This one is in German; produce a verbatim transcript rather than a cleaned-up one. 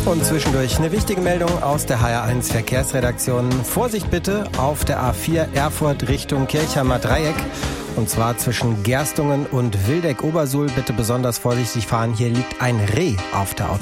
Und zwischendurch eine wichtige Meldung aus der H R eins Verkehrsredaktion. Vorsicht bitte auf der A vier Erfurt Richtung Kirchheimer Dreieck. Und zwar zwischen Gerstungen und Wildeck-Obersuhl. Bitte besonders vorsichtig fahren. Hier liegt ein Reh auf der Autobahn.